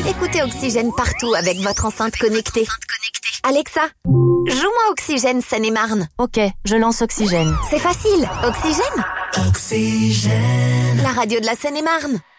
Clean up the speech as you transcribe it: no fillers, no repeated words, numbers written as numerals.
Écoutez Oxygène partout avec votre enceinte connectée. Alexa, joue-moi Oxygène Seine-et-Marne. Ok, je lance Oxygène. C'est facile. Oxygène. Oxygène. La radio de la Seine-et-Marne.